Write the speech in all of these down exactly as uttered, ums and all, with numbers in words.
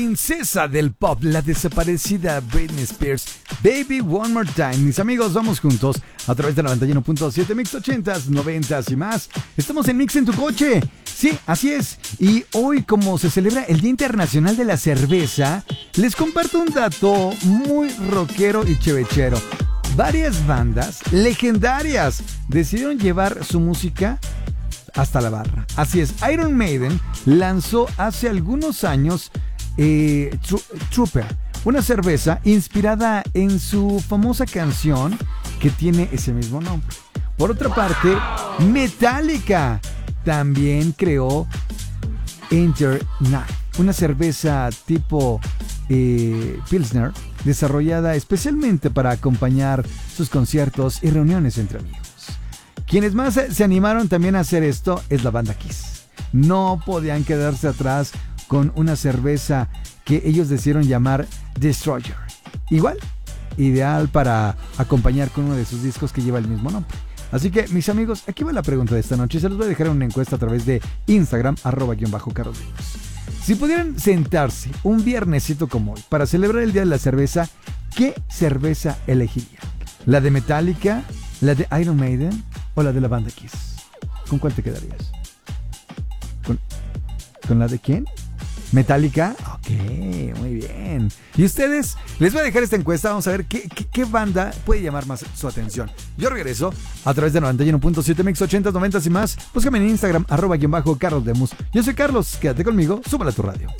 Princesa del pop, la desaparecida Britney Spears, Baby One More Time. Mis amigos, vamos juntos a través de noventa y uno punto siete Mix ochentas, noventas y más. Estamos en Mix en tu coche. Sí, así es. Y hoy, como se celebra el Día Internacional de la Cerveza, les comparto un dato muy rockero y chevechero. Varias bandas legendarias decidieron llevar su música hasta la barra. Así es, Iron Maiden lanzó hace algunos años Eh, Tru- Trooper, una cerveza inspirada en su famosa canción que tiene ese mismo nombre. Por otra parte, Metallica también creó Enter Night, una cerveza tipo eh, Pilsner, desarrollada especialmente para acompañar sus conciertos y reuniones entre amigos. Quienes más se animaron también a hacer esto es la banda Kiss. No podían quedarse atrás con una cerveza que ellos decidieron llamar Destroyer. Igual, ideal para acompañar con uno de sus discos que lleva el mismo nombre. Así que, mis amigos, aquí va la pregunta de esta noche. Se los voy a dejar en una encuesta a través de Instagram, arroba guión bajo Carlos Díaz. Si pudieran sentarse un viernesito como hoy para celebrar el Día de la Cerveza, ¿qué cerveza elegirían? ¿La de Metallica, la de Iron Maiden o la de la banda Kiss? ¿Con cuál te quedarías? ¿Con, ¿con la de quién? ¿Metallica? Ok, muy bien. ¿Y ustedes? Les voy a dejar esta encuesta. Vamos a ver qué, qué, qué banda puede llamar más su atención. Yo regreso a través de noventa y uno punto siete Mix ochentas, noventas y más. Búscame en Instagram, arroba guión bajo Carlos Demus. Yo soy Carlos, quédate conmigo, súbala a tu radio.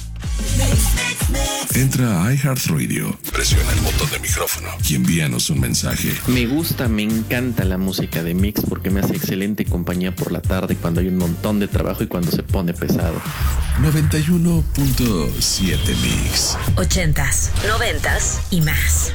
Entra a iHeartRadio, presiona el botón de micrófono y envíanos un mensaje. Me gusta, me encanta la música de Mix porque me hace excelente compañía por la tarde cuando hay un montón de trabajo y cuando se pone pesado. noventa y uno punto siete Mix. Ochentas, noventas y más.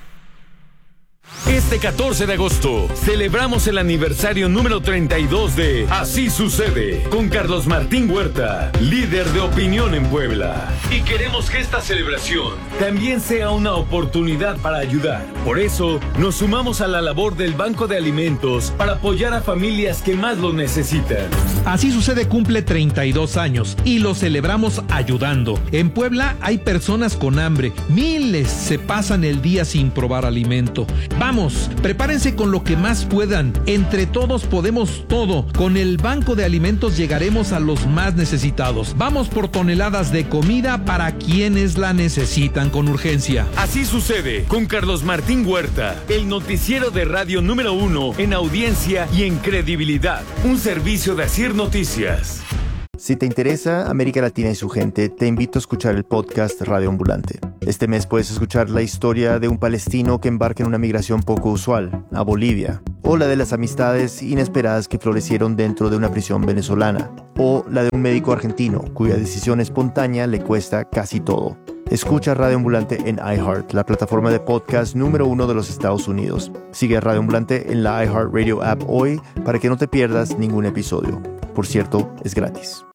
Este catorce de agosto celebramos el aniversario número treinta y dos de Así Sucede con Carlos Martín Huerta, líder de opinión en Puebla. Y queremos que esta celebración también sea una oportunidad para ayudar. Por eso nos sumamos a la labor del Banco de Alimentos para apoyar a familias que más lo necesitan. Así Sucede cumple treinta y dos años y lo celebramos ayudando. En Puebla hay personas con hambre, miles se pasan el día sin probar alimento. Vamos, prepárense con lo que más puedan. Entre todos podemos todo. Con el Banco de Alimentos llegaremos a los más necesitados. Vamos por toneladas de comida para quienes la necesitan con urgencia. Así Sucede con Carlos Martín Huerta, el noticiero de radio número uno en audiencia y en credibilidad. Un servicio de Asir Noticias. Si te interesa América Latina y su gente, te invito a escuchar el podcast Radio Ambulante. Este mes puedes escuchar la historia de un palestino que embarca en una migración poco usual, a Bolivia, o la de las amistades inesperadas que florecieron dentro de una prisión venezolana, o la de un médico argentino cuya decisión espontánea le cuesta casi todo. Escucha Radio Ambulante en iHeart, la plataforma de podcast número uno de los Estados Unidos. Sigue a Radio Ambulante en la iHeartRadio app hoy para que no te pierdas ningún episodio. Por cierto, es gratis.